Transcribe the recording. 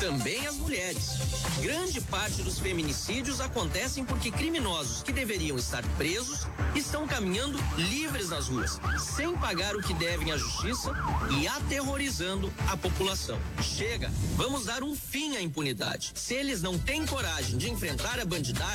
também as mulheres. Grande parte dos feminicídios acontecem porque criminosos que deveriam estar presos estão caminhando livres nas ruas, sem pagar o que devem à justiça e aterrorizando a população. Chega, vamos dar um fim à impunidade. Se eles não têm coragem de enfrentar a bandidagem,